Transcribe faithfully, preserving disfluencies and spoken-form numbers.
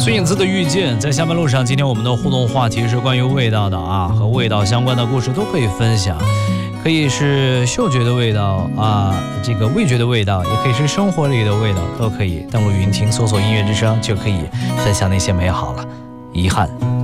孙颖姿的遇见，在下班路上，今天我们的互动话题是关于味道的啊，和味道相关的故事都可以分享，可以是嗅觉的味道啊，这个味觉的味道，也可以是生活里的味道，都可以登录云听搜索音乐之声就可以分享那些美好了。遗憾